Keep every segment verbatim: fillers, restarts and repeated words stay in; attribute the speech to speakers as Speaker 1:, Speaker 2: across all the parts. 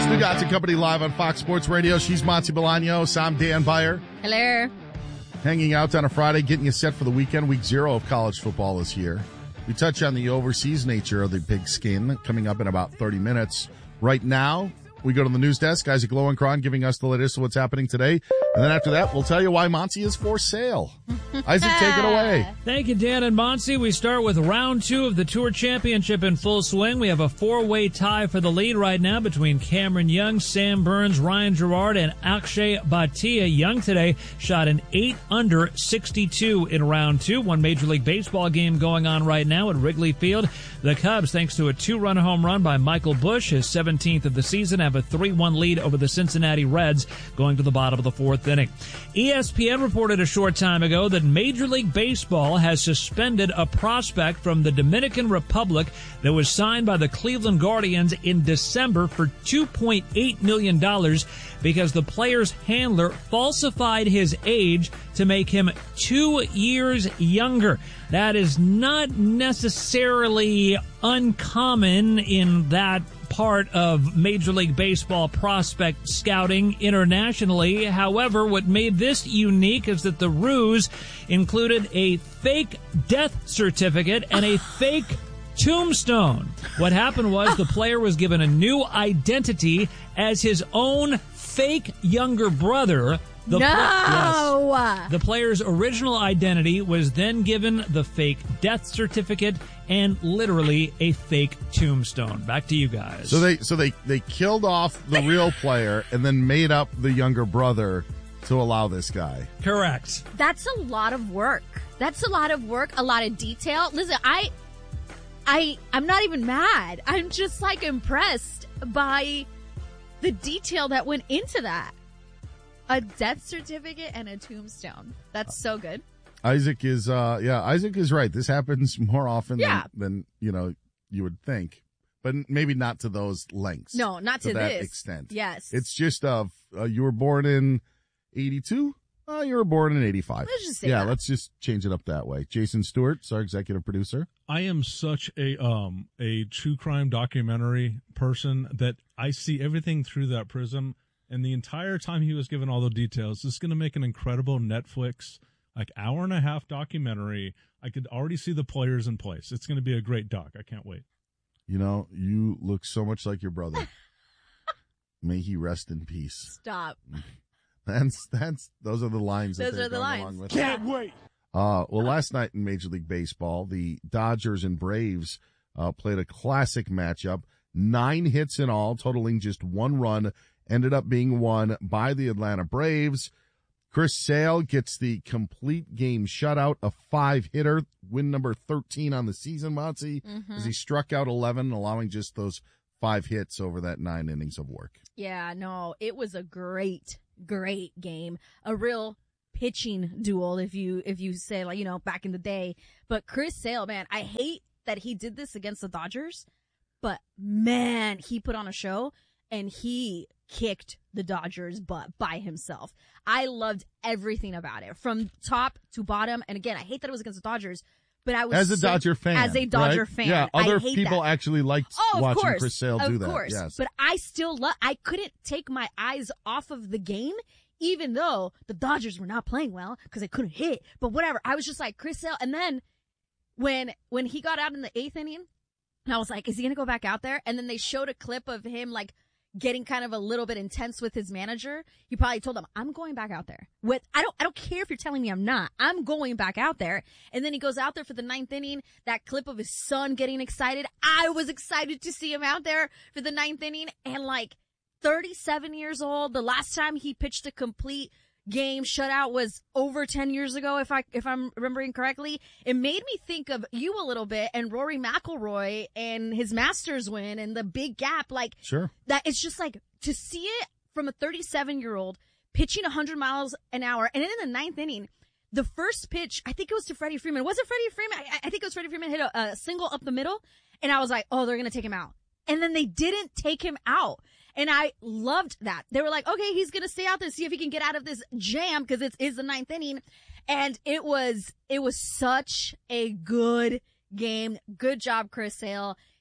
Speaker 1: Stugotz Company live on Fox Sports Radio. She's Monty Bolaños. I'm Dan Beyer.
Speaker 2: Hello.
Speaker 1: Hanging out on a Friday, getting you set for the weekend. Week zero of college football is here. We touch on the overseas nature of the big game coming up in about thirty minutes. Right now, we go to the news desk. Isaac Lowenkron giving us the latest of what's happening today. And then after that, we'll tell you why Monty is for sale. Isaac, take it away.
Speaker 3: Thank you, Dan and Monty. We start with round two of the Tour Championship in full swing. We have a four-way tie for the lead right now between Cameron Young, Sam Burns, Ryan Gerard, and Akshay Bhatia. Young today shot an eight under sixty-two in round two. One Major League Baseball game going on right now at Wrigley Field. The Cubs, thanks to a two-run home run by Michael Busch, his seventeenth of the season, have a three one lead over the Cincinnati Reds going to the bottom of the fourth inning. E S P N reported a short time ago that Major League Baseball has suspended a prospect from the Dominican Republic that was signed by the Cleveland Guardians in December for two point eight million dollars because the player's handler falsified his age to make him two years younger. That is not necessarily uncommon in that part of Major League Baseball prospect scouting internationally. However, what made this unique is that the ruse included a fake death certificate and a fake tombstone. What happened was the player was given a new identity as his own fake younger brother. The
Speaker 2: no!
Speaker 3: Pl- yes. The player's original identity was then given the fake death certificate and literally a fake tombstone. Back to you guys.
Speaker 1: So they so they, they killed off the real player and then made up the younger brother to allow this guy.
Speaker 3: Correct.
Speaker 2: That's a lot of work. That's a lot of work, a lot of detail. Listen, I I I'm not even mad. I'm just like impressed by the detail that went into that. A death certificate and a tombstone. That's so good.
Speaker 1: Isaac is, uh, yeah, Isaac is right. This happens more often
Speaker 2: yeah.
Speaker 1: than, than, you know, you would think. But maybe not to those lengths.
Speaker 2: No, not to,
Speaker 1: to that
Speaker 2: this
Speaker 1: extent.
Speaker 2: Yes.
Speaker 1: It's just, uh, uh you were born in eighty-two? Oh, you were born in eighty-five.
Speaker 2: Let's just say
Speaker 1: Yeah,
Speaker 2: that.
Speaker 1: let's just change it up that way. Jason Stewart's our executive producer.
Speaker 4: I am such a um a true crime documentary person that I see everything through that prism. And the entire time he was given all the details, this is going to make an incredible Netflix, like, hour and a half documentary. I could already see the players in place. It's going to be a great doc. I can't wait.
Speaker 1: You know, you look so much like your brother. May he rest in peace.
Speaker 2: Stop.
Speaker 1: That's, that's, those are the lines
Speaker 2: Those
Speaker 1: that they're
Speaker 2: are the
Speaker 1: going
Speaker 2: lines.
Speaker 1: along with.
Speaker 4: Can't wait.
Speaker 1: Uh, well, last night in Major League Baseball, the Dodgers and Braves, uh, played a classic matchup. Nine hits in all, totaling just one run. Ended up being won by the Atlanta Braves. Chris Sale gets the complete game shutout, a five-hitter, win number thirteen on the season, Monty,
Speaker 2: Mm-hmm.
Speaker 1: as he struck out eleven, allowing just those five hits over that nine innings of work.
Speaker 2: Yeah, no, it was a great, great game. A real pitching duel, if you if you say, like, you know, back in the day. But Chris Sale, man, I hate that he did this against the Dodgers, but, man, he put on a show, and he kicked the Dodgers' butt by himself. I loved everything about it, from top to bottom. And again, I hate that it was against the Dodgers, but I was
Speaker 1: as a
Speaker 2: so,
Speaker 1: Dodger fan,
Speaker 2: as a Dodger
Speaker 1: right?
Speaker 2: fan,
Speaker 1: yeah. Other
Speaker 2: I hate
Speaker 1: people
Speaker 2: that.
Speaker 1: actually liked
Speaker 2: oh,
Speaker 1: watching
Speaker 2: course,
Speaker 1: Chris Sale do
Speaker 2: of
Speaker 1: that.
Speaker 2: Course.
Speaker 1: Yes,
Speaker 2: but I still love. I couldn't take my eyes off of the game, even though the Dodgers were not playing well because they couldn't hit. But whatever, I was just like Chris Sale. And then when when he got out in the eighth inning, I was like, is he gonna go back out there? And then they showed a clip of him like getting kind of a little bit intense with his manager. He probably told him, I'm going back out there. With I don't I don't care if you're telling me I'm not. I'm going back out there. And then he goes out there for the ninth inning. That clip of his son getting excited. I was excited to see him out there for the ninth inning. And like thirty-seven years old, the last time he pitched a complete game shutout was over ten years ago, if I if I'm remembering correctly. It made me think of you a little bit and Rory McIlroy and his Masters win and the big gap. Like,
Speaker 1: sure,
Speaker 2: that it's just like to see it from a thirty-seven year old pitching one hundred miles an hour, and then in the ninth inning, the first pitch, I think it was to Freddie Freeman. Was it Freddie Freeman? I, I think it was Freddie Freeman hit a, a single up the middle, and I was like, oh, they're gonna take him out. And then they didn't take him out. And I loved that. They were like, okay, he's going to stay out there, see if he can get out of this jam, because it is the ninth inning. And it was, it was such a good game. Good job, Chris Sale.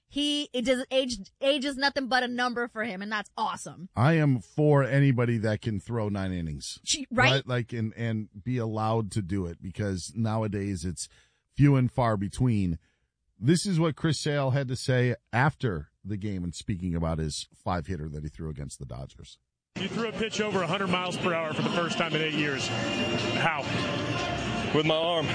Speaker 2: he, it does age, age is nothing but a number for him, and that's awesome.
Speaker 1: I am for anybody that can throw nine innings.
Speaker 2: Right?
Speaker 1: Like, and, and be allowed to do it, because nowadays it's few and far between. This is what Chris Sale had to say after the game, and speaking about his five hitter that he threw against the Dodgers.
Speaker 5: You threw a pitch over one hundred miles per hour for the first time in eight years. How?
Speaker 6: With my arm.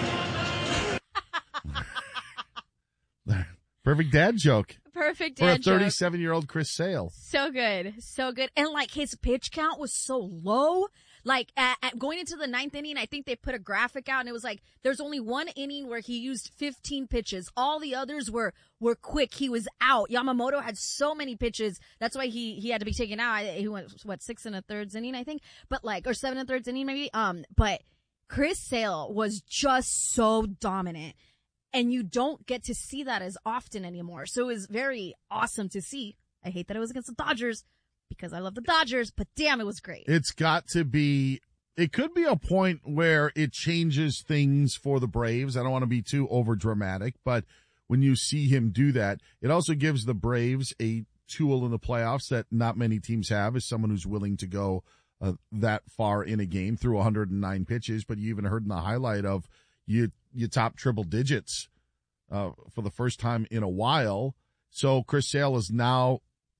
Speaker 1: Perfect dad joke.
Speaker 2: Perfect
Speaker 1: For a
Speaker 2: dad joke.
Speaker 1: thirty-seven-year-old Chris Sale.
Speaker 2: So good. So good. And like his pitch count was so low. Like at, at going into the ninth inning, I think they put a graphic out and it was like, there's only one inning where he used fifteen pitches. All the others were, were quick. He was out. Yamamoto had so many pitches. That's why he, he had to be taken out. He went, what, six and a thirds inning, I think, but like, or seven and thirds inning maybe. Um, but Chris Sale was just so dominant. And you don't get to see that as often anymore. So it was very awesome to see. I hate that it was against the Dodgers because I love the Dodgers, but damn, it was great.
Speaker 1: It's got to be, it could be a point where it changes things for the Braves. I don't want to be too over dramatic, but when you see him do that, it also gives the Braves a tool in the playoffs that not many teams have, is someone who's willing to go uh, that far in a game through one hundred nine pitches. But you even heard in the highlight of, you you top triple digits uh, for the first time in a while. So Chris Sale is now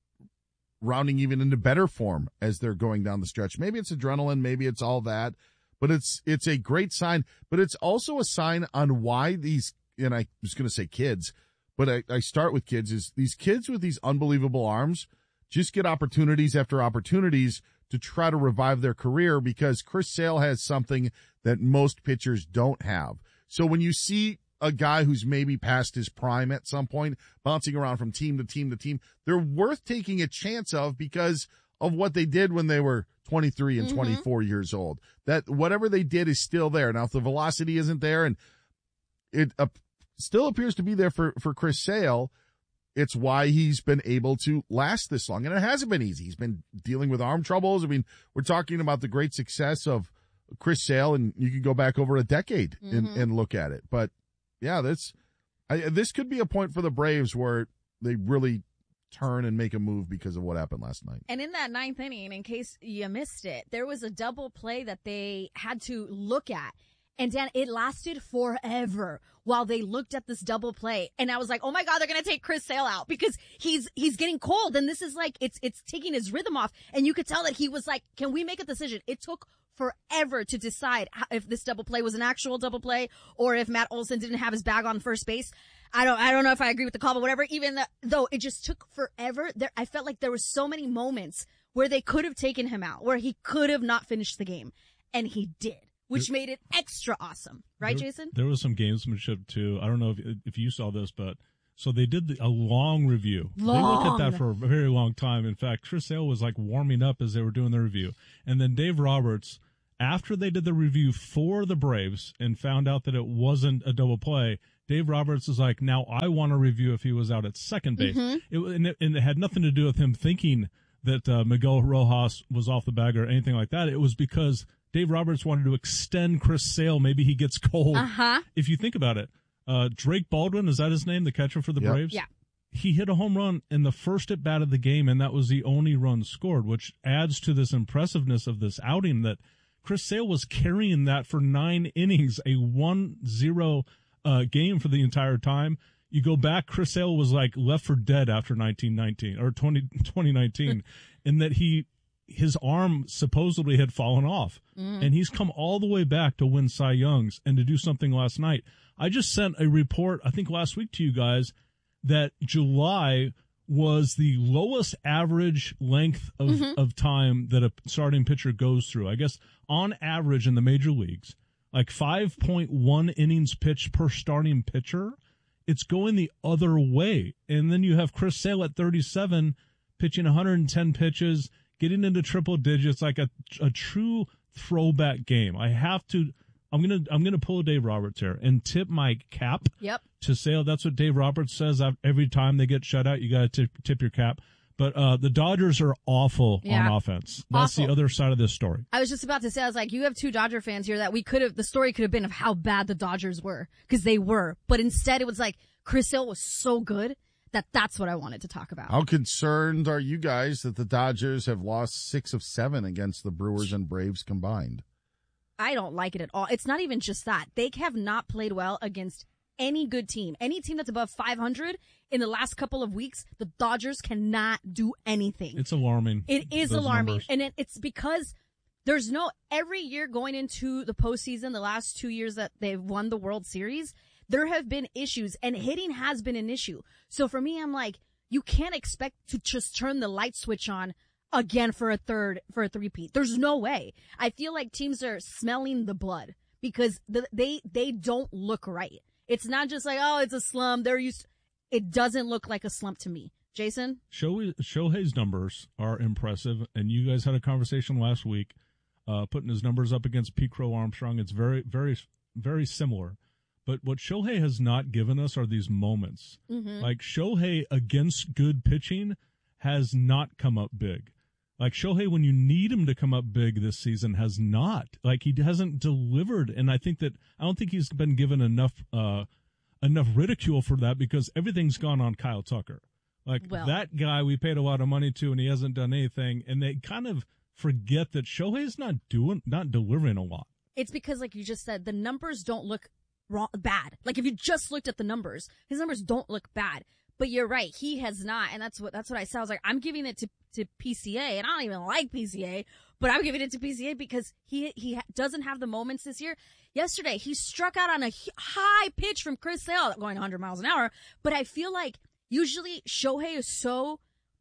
Speaker 1: rounding even into better form as they're going down the stretch. Maybe it's adrenaline, maybe it's all that, but it's it's a great sign. But it's also a sign on why these, and I was going to say kids, but I, I start with kids, is these kids with these unbelievable arms just get opportunities after opportunities to try to revive their career, because Chris Sale has something that most pitchers don't have. So when you see a guy who's maybe past his prime at some point, bouncing around from team to team to team, they're worth taking a chance of because of what they did when they were twenty-three and mm-hmm. twenty-four years old. That whatever they did is still there. Now, if the velocity isn't there, and it uh, still appears to be there for, for Chris Sale, it's why he's been able to last this long. And it hasn't been easy. He's been dealing with arm troubles. I mean, we're talking about the great success of Chris Sale, and you can go back over a decade mm-hmm. and, and look at it. But yeah, this, I, this could be a point for the Braves where they really turn and make a move because of what happened last night.
Speaker 2: And in that ninth inning, in case you missed it, there was a double play that they had to look at. And Dan, it lasted forever while they looked at this double play. And I was like, oh my God, they're going to take Chris Sale out because he's, he's getting cold. And this is like, it's, it's taking his rhythm off. And you could tell that he was like, can we make a decision? It took forever to decide how, if this double play was an actual double play or if Matt Olson didn't have his bag on first base. I don't, I don't know if I agree with the call, but whatever. Even the, though it just took forever, there, I felt like there were so many moments where they could have taken him out, where he could have not finished the game. And he did, which made it extra awesome. Right,
Speaker 4: there,
Speaker 2: Jason?
Speaker 4: There was some gamesmanship too. I don't know if, if you saw this, but so they did the, a long review.
Speaker 2: Long.
Speaker 4: They looked at that for a very long time. In fact, Chris Sale was like warming up as they were doing the review. And then Dave Roberts, after they did the review for the Braves and found out that it wasn't a double play, Dave Roberts is like, now I want to review if he was out at second base.
Speaker 2: Mm-hmm.
Speaker 4: It, and, it, and it had nothing to do with him thinking that uh, Miguel Rojas was off the bag or anything like that. It was because Dave Roberts wanted to extend Chris Sale. Maybe he gets cold.
Speaker 2: Uh-huh.
Speaker 4: If you think about it, uh, Drake Baldwin, is that his name, the catcher for the
Speaker 1: Yep.
Speaker 4: Braves?
Speaker 2: Yeah.
Speaker 4: He hit a home run in the first at bat of the game, and that was the only run scored, which adds to this impressiveness of this outing that Chris Sale was carrying that for nine innings, a one zero uh, game for the entire time. You go back, Chris Sale was like left for dead after nineteen nineteen or twenty, twenty nineteen, in that he his arm supposedly had fallen off, mm. and he's come all the way back to win Cy Youngs and to do something last night. I just sent a report, I think last week to you guys, that July was the lowest average length of, mm-hmm. of time that a starting pitcher goes through. I guess on average in the major leagues, like five point one innings pitched per starting pitcher. It's going the other way. And then you have Chris Sale at thirty-seven, pitching one hundred ten pitches, getting into triple digits, like a, a true throwback game. I have to, I'm going to, I'm going to pull a Dave Roberts here and tip my cap
Speaker 2: Yep.
Speaker 4: to Sale. That's what Dave Roberts says every time they get shut out. You got to tip, tip your cap. But uh, the Dodgers are awful
Speaker 2: yeah.
Speaker 4: on offense. That's
Speaker 2: Awful.
Speaker 4: the other side of this story.
Speaker 2: I was just about to say, I was like, you have two Dodger fans here that we could have, the story could have been of how bad the Dodgers were, because they were. But instead it was like, Chris Sale was so good that that's what I wanted to talk about.
Speaker 1: How concerned are you guys that the Dodgers have lost six of seven against the Brewers and Braves combined?
Speaker 2: I don't like it at all. It's not even just that. They have not played well against any good team. Any team that's above five hundred in the last couple of weeks, the Dodgers cannot do anything.
Speaker 4: It's alarming.
Speaker 2: It is
Speaker 4: those
Speaker 2: alarming.
Speaker 4: numbers.
Speaker 2: And it, it's because there's no, every year going into the postseason, the last two years that they've won the World Series, there have been issues, and hitting has been an issue. So for me, I'm like, you can't expect to just turn the light switch on again for a third, for a three-peat. There's no way. I feel like teams are smelling the blood because the, they, they don't look right. It's not just like, oh, it's a slump. They're used. It doesn't look like a slump to me. Jason?
Speaker 4: Shohei, Shohei's numbers are impressive, and you guys had a conversation last week, uh, putting his numbers up against Pete Crow Armstrong. It's very, very, very similar. But what Shohei has not given us are these moments.
Speaker 2: Mm-hmm.
Speaker 4: Like, Shohei against good pitching has not come up big. Like, Shohei, when you need him to come up big this season, has not. Like, he hasn't delivered. And I think that, I don't think he's been given enough, uh, enough ridicule for that because everything's gone on Kyle Tucker. Like,
Speaker 2: well,
Speaker 4: that guy we paid a lot of money to and he hasn't done anything. And they kind of forget that Shohei's not doing, not delivering a lot.
Speaker 2: It's because, like you just said, the numbers don't look wrong, bad. Like, if you just looked at the numbers, his numbers don't look bad. But you're right, he has not, and that's what that's what I said. I was like, I'm giving it to, to P C A, and I don't even like P C A, but I'm giving it to P C A because he he doesn't have the moments this year. Yesterday, he struck out on a high pitch from Chris Sale, going one hundred miles an hour, but I feel like usually Shohei is so,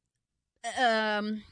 Speaker 2: um,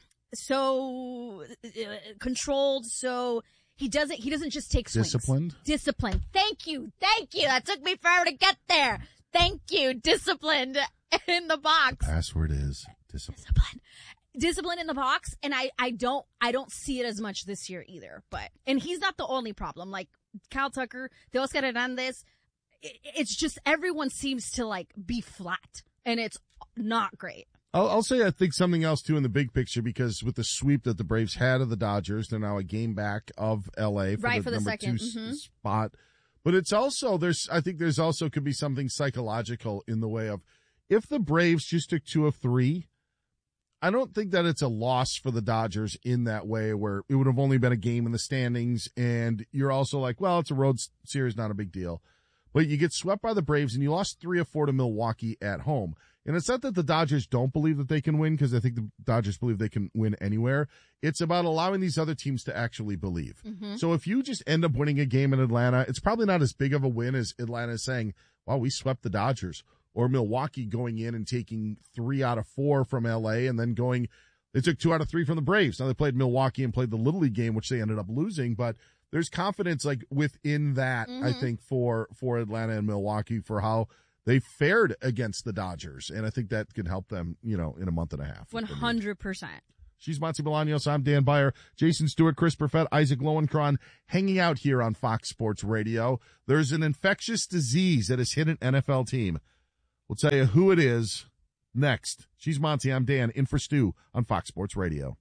Speaker 2: so uh, controlled, so he doesn't he doesn't just take swings.
Speaker 1: Disciplined?
Speaker 2: Disciplined. Thank you, thank you. That took me forever to get there. Thank you, disciplined. In the box.
Speaker 1: The password is discipline.
Speaker 2: Discipline. Discipline in the box, and I, I don't I don't see it as much this year either. But and he's not the only problem. Like Kyle Tucker, Teoscar Hernandez, it, it's just everyone seems to like be flat, and it's not great.
Speaker 1: I'll, I'll say I think something else too in the big picture because with the sweep that the Braves had of the Dodgers, they're now a game back of L A for
Speaker 2: right,
Speaker 1: the
Speaker 2: for the
Speaker 1: number
Speaker 2: second.
Speaker 1: two
Speaker 2: Mm-hmm.
Speaker 1: spot. But it's also there's I think there's also could be something psychological in the way of. If the Braves just took two of three, I don't think that it's a loss for the Dodgers in that way where it would have only been a game in the standings and you're also like, well, it's a road series, not a big deal. But you get swept by the Braves and you lost three of four to Milwaukee at home. And it's not that the Dodgers don't believe that they can win because I think the Dodgers believe they can win anywhere. It's about allowing these other teams to actually believe.
Speaker 2: Mm-hmm.
Speaker 1: So if you just end up winning a game in Atlanta, it's probably not as big of a win as Atlanta is saying, wow, we swept the Dodgers. Or Milwaukee going in and taking three out of four from L A and then going, they took two out of three from the Braves. Now they played Milwaukee and played the Little League game, which they ended up losing, but there's confidence like within that, mm-hmm. I think, for, for Atlanta and Milwaukee for how they fared against the Dodgers. And I think that can help them, you know, in a month and a half.
Speaker 2: one hundred percent.
Speaker 1: She's Monty Bolaños. I'm Dan Beyer, Jason Stewart, Chris Perfett, Isaac Lowenkron, hanging out here on Fox Sports Radio. There's an infectious disease that has hit an N F L team. We'll tell you who it is next. She's Monty. I'm Dan, in for Stu on Fox Sports Radio.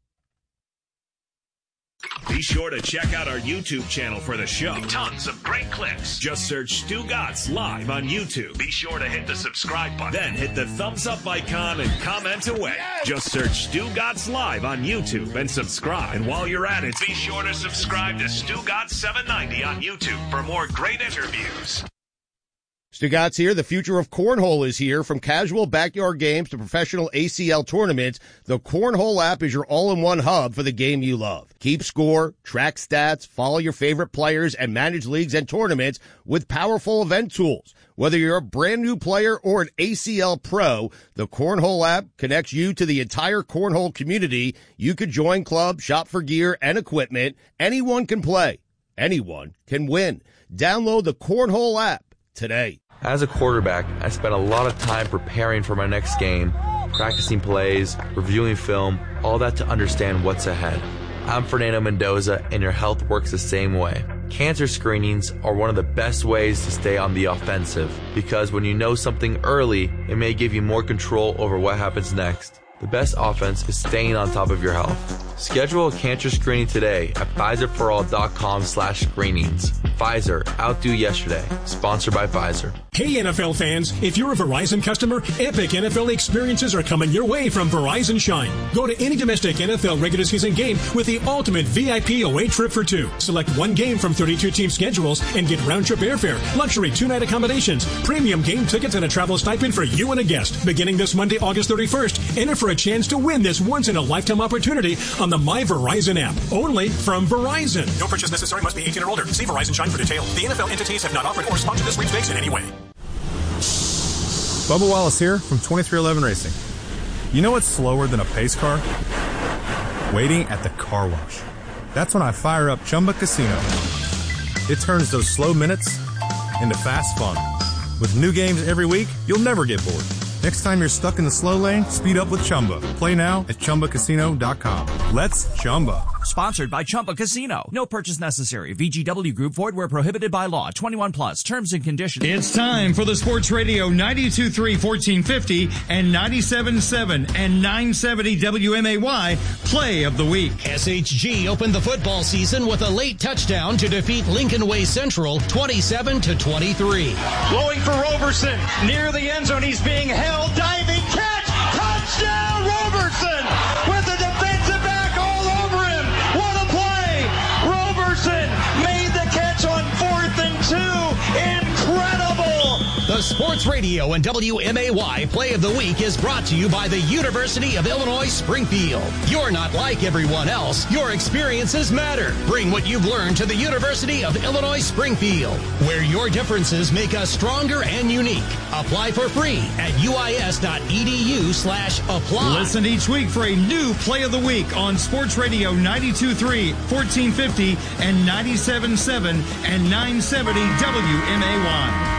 Speaker 7: Be sure to check out our YouTube channel for the show. Tons of great clips. Just search Stu Gatz Live on YouTube. Be sure to hit the subscribe button. Then hit the thumbs up icon and comment away. Yes! Just search Stu Gatz Live on YouTube and subscribe. And while you're at it, be sure to subscribe to Stu Gatz seven ninety on YouTube for more great interviews.
Speaker 8: Stu Gatz here. The future of cornhole is here. From casual backyard games to professional A C L tournaments, the Cornhole app is your all-in-one hub for the game you love. Keep score, track stats, follow your favorite players, and manage leagues and tournaments with powerful event tools. Whether you're a brand new player or an A C L pro, the Cornhole app connects you to the entire cornhole community. You could join clubs, shop for gear and equipment. Anyone can play. Anyone can win. Download the Cornhole app today.
Speaker 9: As a quarterback, I spent a lot of time preparing for my next game, practicing plays, reviewing film, all that to understand what's ahead. I'm Fernando Mendoza, and your health works the same way. Cancer screenings are one of the best ways to stay on the offensive, because when you know something early, it may give you more control over what happens next. The best offense is staying on top of your health. Schedule a cancer screening today at Pfizer for all dot com slash screenings. Pfizer, outdo yesterday. Sponsored by Pfizer.
Speaker 10: Hey N F L fans, if you're a Verizon customer, epic N F L experiences are coming your way from Verizon Shine. Go to any domestic N F L regular season game with the ultimate V I P away trip for two. Select one game from thirty-two team schedules and get round-trip airfare, luxury two-night accommodations, premium game tickets, and a travel stipend for you and a guest. Beginning this Monday, August thirty-first, enter for a chance to win this once-in-a-lifetime opportunity on the My Verizon app. Only from Verizon. No purchase necessary. Must be eighteen or older. See Verizon Shine for details. The N F L entities have not offered or sponsored this sweepstakes in any way.
Speaker 11: Bubba Wallace here from twenty-three eleven Racing. You know what's slower than a pace car? Waiting at the car wash. That's when I fire up Chumba Casino. It turns those slow minutes into fast fun. With new games every week, you'll never get bored. Next time you're stuck in the slow lane, speed up with Chumba. Play now at Chumba Casino dot com. Let's Chumba.
Speaker 12: Sponsored by Chumba Casino. No purchase necessary. V G W Group. Void where prohibited by law. twenty-one plus. Terms and conditions.
Speaker 13: It's time for the Sports Radio ninety-two point three fourteen fifty and ninety-seven point seven and nine seventy W M A Y Play of the Week.
Speaker 14: S H G opened the football season with a late touchdown to defeat Lincoln Way Central twenty-seven to twenty-three.
Speaker 15: Blowing for Roberson. Near the end zone. He's being held. Diving catch. Touchdown Roberson with the defensive back all over him. What a play. Roberson made the catch on fourth and two. Incredible.
Speaker 14: The Sports Radio and W M A Y Play of the Week is brought to you by the University of Illinois Springfield. You're not like everyone else. Your experiences matter. Bring what you've learned to the University of Illinois Springfield, where your differences make us stronger and unique. Apply for free at U I S dot E D U slash apply.
Speaker 13: Listen each week for a new Play of the Week on Sports Radio ninety-two point three, fourteen fifty, and ninety-seven point seven and nine seventy W M A Y.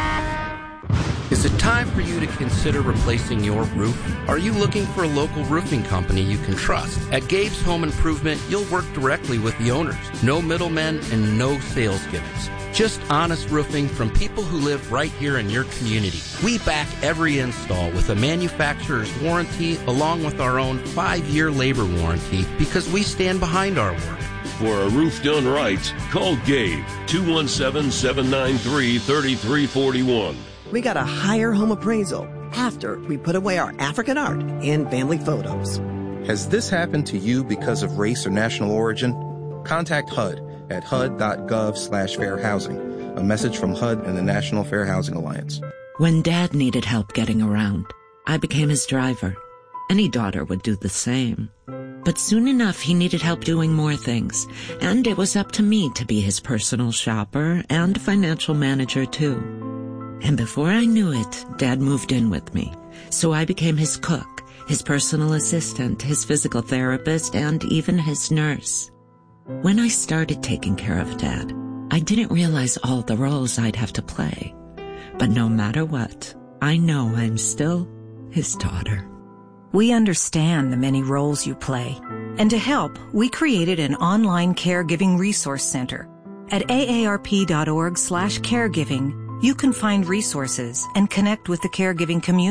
Speaker 16: Is it time for you to consider replacing your roof? Are you looking for a local roofing company you can trust? At Gabe's Home Improvement, you'll work directly with the owners. No middlemen and no sales gimmicks. Just honest roofing from people who live right here in your community. We back every install with a manufacturer's warranty along with our own five-year labor warranty because we stand behind our work.
Speaker 17: For a roof done right, call Gabe, two one seven, seven nine three, three three four one.
Speaker 18: We got a higher home appraisal after we put away our African art and family photos.
Speaker 19: Has this happened to you because of race or national origin? Contact H U D at H U D dot gov slash fair housing. A message from H U D and the National Fair Housing Alliance.
Speaker 20: When Dad needed help getting around, I became his driver. Any daughter would do the same. But soon enough, he needed help doing more things, and it was up to me to be his personal shopper and financial manager, too. And before I knew it, Dad moved in with me. So I became his cook, his personal assistant, his physical therapist, and even his nurse. When I started taking care of Dad, I didn't realize all the roles I'd have to play. But no matter what, I know I'm still his daughter.
Speaker 21: We understand the many roles you play. And to help, we created an online caregiving resource center. At A A R P dot org slash caregiving, you can find resources and connect with the caregiving community.